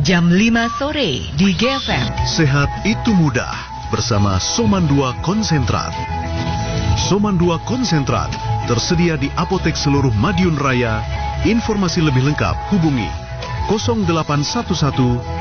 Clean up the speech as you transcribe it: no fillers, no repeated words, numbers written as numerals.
jam 5 sore di GFM. Sehat itu mudah bersama Soman 2 Konsentrat. Soman 2 Konsentrat tersedia di apotek seluruh Madiun Raya. Informasi lebih lengkap hubungi 0811